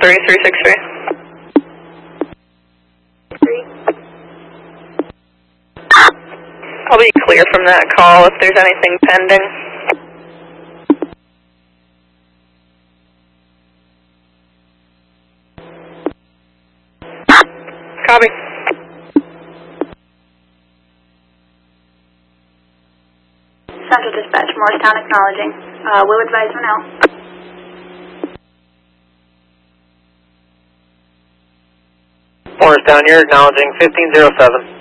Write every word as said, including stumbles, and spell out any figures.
three three six three. Three. I'll be clear from that call if there's anything pending. Copy. Central Dispatch, Morristown acknowledging. Uh, will advise when out. Morristown, you're acknowledging fifteen oh seven.